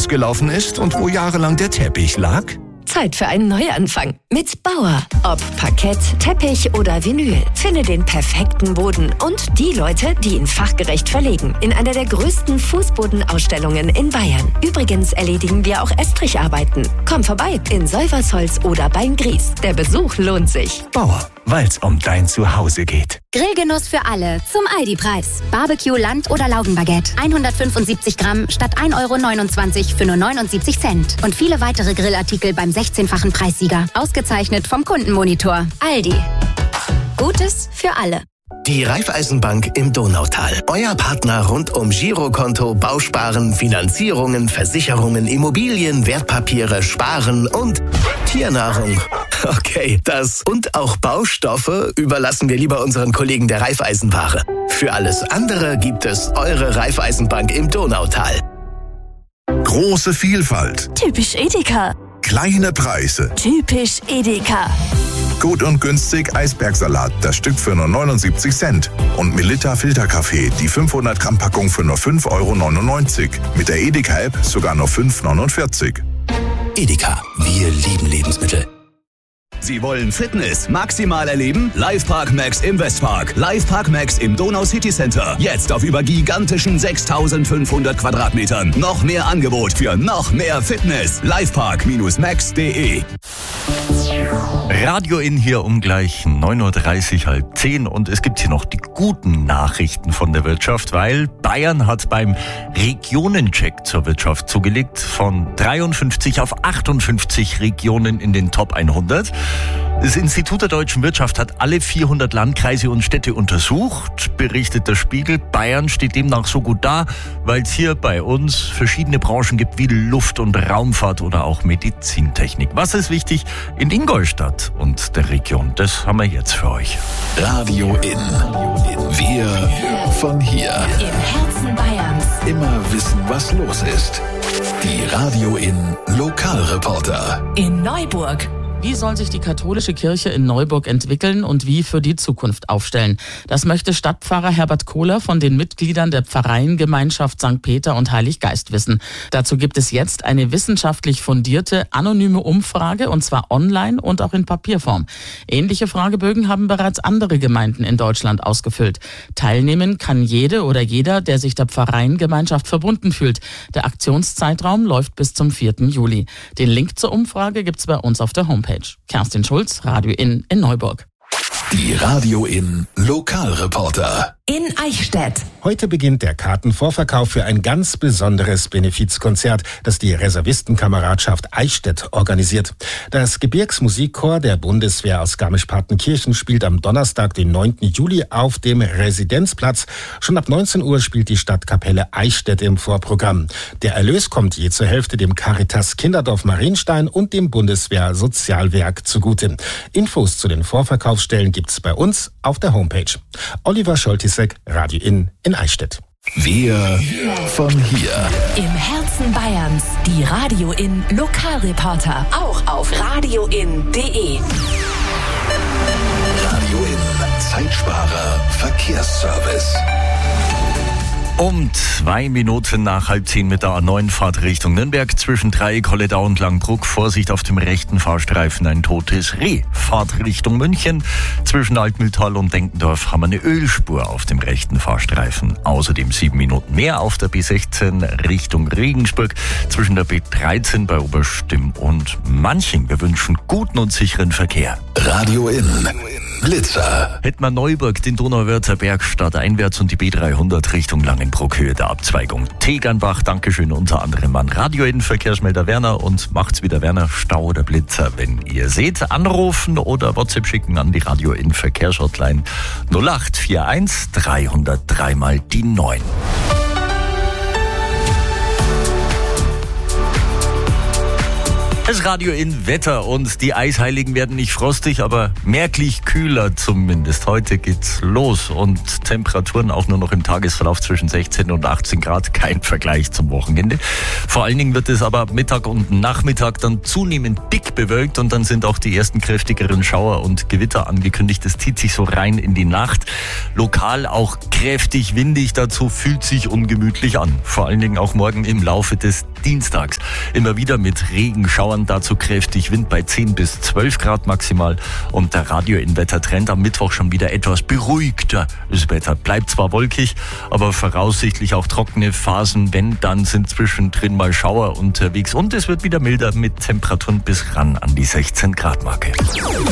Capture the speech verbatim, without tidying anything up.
gelaufen ist und wo jahrelang der Teppich lag? Zeit für einen Neuanfang mit Bauer. Ob Parkett, Teppich oder Vinyl. Finde den perfekten Boden und die Leute, die ihn fachgerecht verlegen. In einer der größten Fußbodenausstellungen in Bayern. Übrigens erledigen wir auch Estricharbeiten. Komm vorbei in Seuversholz oder Beingries. Der Besuch lohnt sich. Bauer, weil's um dein Zuhause geht. Grillgenuss für alle zum Aldi-Preis. Barbecue, Land- oder Laugenbaguette. hundertfünfundsiebzig Gramm statt ein Euro neunundzwanzig für nur neunundsiebzig Cent. Und viele weitere Grillartikel beim sechzehnfachen Preissieger. Ausgezeichnet vom Kundenmonitor. Aldi. Gutes für alle. Die Raiffeisenbank im Donautal. Euer Partner rund um Girokonto, Bausparen, Finanzierungen, Versicherungen, Immobilien, Wertpapiere, Sparen und Tiernahrung. Okay, das und auch Baustoffe überlassen wir lieber unseren Kollegen der Raiffeisenware. Für alles andere gibt es eure Raiffeisenbank im Donautal. Große Vielfalt. Typisch Edeka. Kleine Preise. Typisch Edeka. Gut und günstig Eisbergsalat, das Stück für nur neunundsiebzig Cent. Und Melitta Filterkaffee, die fünfhundert Gramm Packung für nur fünf Euro neunundneunzig. Mit der Edeka-App sogar nur fünf Euro neunundvierzig. Edeka, wir lieben Lebensmittel. Sie wollen Fitness maximal erleben? Livepark Max im Westpark. Livepark Max im Donau City Center. Jetzt auf über gigantischen sechstausendfünfhundert Quadratmetern. Noch mehr Angebot für noch mehr Fitness. Livepark Max punkt de. Radio in hier um gleich neun Uhr dreißig, halb zehn. Und es gibt hier noch die guten Nachrichten von der Wirtschaft, weil Bayern hat beim Regionencheck zur Wirtschaft zugelegt. Von dreiundfünfzig auf achtundfünfzig Regionen in den Top hundert. Das Institut der deutschen Wirtschaft hat alle vierhundert Landkreise und Städte untersucht, berichtet der Spiegel. Bayern steht demnach so gut da, weil es hier bei uns verschiedene Branchen gibt wie Luft- und Raumfahrt oder auch Medizintechnik. Was ist wichtig in Ingolstadt und der Region? Das haben wir jetzt für euch. Radio in. Wir von hier. Im Herzen Bayerns. Immer wissen, was los ist. Die Radio in Lokalreporter. In Neuburg. Wie soll sich die katholische Kirche in Neuburg entwickeln und wie für die Zukunft aufstellen? Das möchte Stadtpfarrer Herbert Kohler von den Mitgliedern der Pfarreiengemeinschaft Sankt Peter und Heiliggeist wissen. Dazu gibt es jetzt eine wissenschaftlich fundierte, anonyme Umfrage, und zwar online und auch in Papierform. Ähnliche Fragebögen haben bereits andere Gemeinden in Deutschland ausgefüllt. Teilnehmen kann jede oder jeder, der sich der Pfarreiengemeinschaft verbunden fühlt. Der Aktionszeitraum läuft bis zum vierten Juli. Den Link zur Umfrage gibt's bei uns auf der Homepage. Kerstin Schulz, Radio in in Neuburg. Die Radio in Lokalreporter. In Eichstätt. Heute beginnt der Kartenvorverkauf für ein ganz besonderes Benefizkonzert, das die Reservistenkameradschaft Eichstätt organisiert. Das Gebirgsmusikchor der Bundeswehr aus Garmisch-Partenkirchen spielt am Donnerstag, den neunten Juli, auf dem Residenzplatz. Schon ab neunzehn Uhr spielt die Stadtkapelle Eichstätt im Vorprogramm. Der Erlös kommt je zur Hälfte dem Caritas Kinderdorf Marienstein und dem Bundeswehr Sozialwerk zugute. Infos zu den Vorverkaufsstellen gibt's bei uns auf der Homepage. Oliver Scholtisek, Radio in in Eichstätt. Wir von hier. Im Herzen Bayerns. Die Radio in Lokalreporter. Auch auf radio in punkt de. Radio in Zeitsparer Verkehrsservice. Um zwei Minuten nach halb zehn mit der A neun Fahrt Richtung Nürnberg zwischen Dreieck, Holledau und Langbruck. Vorsicht auf dem rechten Fahrstreifen, ein totes Reh. Fahrt Richtung München. Zwischen Altmühltal und Denkendorf haben wir eine Ölspur auf dem rechten Fahrstreifen. Außerdem sieben Minuten mehr auf der B sechzehn Richtung Regensburg. Zwischen der B dreizehn bei Oberstimm und Manching. Wir wünschen guten und sicheren Verkehr. Radio in Blitzer. Hätten wir Neuburg, den Donauwörther Berg stadteinwärts und die B dreihundert Richtung Langenbruck, Höhe der Abzweigung Tegernbach. Dankeschön unter anderem an Radio in Verkehrsmelder Werner, und macht's wieder Werner, Stau oder Blitzer, wenn ihr seht. Anrufen oder WhatsApp schicken an die Radio in Verkehrshotline null acht vier eins dreihundertdrei mal die neun. Das Radio in Wetter, und die Eisheiligen werden nicht frostig, aber merklich kühler zumindest. Heute geht's los und Temperaturen auch nur noch im Tagesverlauf zwischen sechzehn und achtzehn Grad. Kein Vergleich zum Wochenende. Vor allen Dingen wird es aber Mittag und Nachmittag dann zunehmend dick bewölkt, und dann sind auch die ersten kräftigeren Schauer und Gewitter angekündigt. Es zieht sich so rein in die Nacht. Lokal auch kräftig windig, dazu fühlt sich ungemütlich an. Vor allen Dingen auch morgen im Laufe des dienstags immer wieder mit Regenschauern, dazu kräftig Wind bei zehn bis zwölf Grad maximal und der Radio-In-Wetter-Trend am Mittwoch schon wieder etwas beruhigter. Das Wetter bleibt zwar wolkig, aber voraussichtlich auch trockene Phasen. Wenn, dann sind zwischendrin mal Schauer unterwegs und es wird wieder milder mit Temperaturen bis ran an die sechzehn Grad Marke.